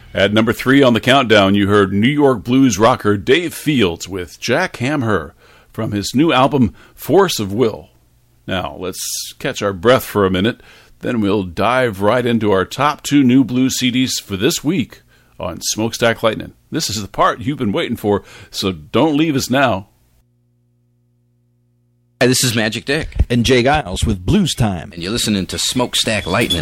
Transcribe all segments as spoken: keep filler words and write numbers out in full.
At number three on the countdown, you heard New York blues rocker Dave Fields with Jack Hamher from his new album, Force of Will. Now, let's catch our breath for a minute, then we'll dive right into our top two new blues C Ds for this week on Smokestack Lightning. This is the part you've been waiting for, so don't leave us now. Hi, this is Magic Dick. And Jay Giles with Blues Time. And you're listening to Smokestack Lightning.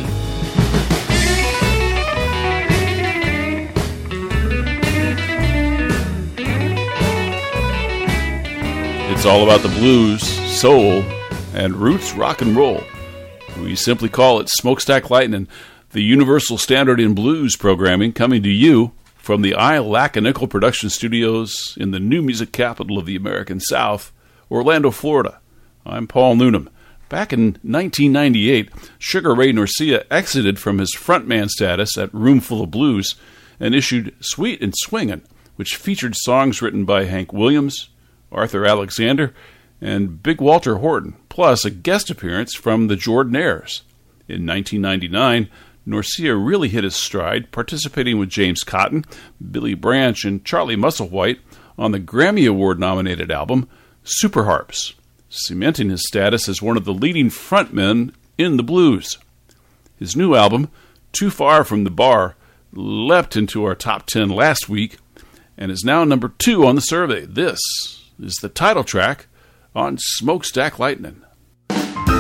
It's all about the blues, soul, and roots rock and roll. We simply call it Smokestack Lightning, the universal standard in blues programming, coming to you from the I Lack a Nickel production studios in the new music capital of the American South, Orlando, Florida. I'm Paul Noonan. Back in nineteen ninety-eight, Sugar Ray Norcia exited from his frontman status at Roomful of Blues and issued Sweet and Swingin', which featured songs written by Hank Williams, Arthur Alexander, and Big Walter Horton, plus a guest appearance from the Jordanaires. In nineteen ninety-nine, Norcia really hit his stride, participating with James Cotton, Billy Branch, and Charlie Musselwhite on the Grammy Award-nominated album Super Harps, cementing his status as one of the leading frontmen in the blues. His new album, Too Far From the Bar, leapt into our top ten last week and is now number two on the survey. This is the title track on Smokestack Lightning.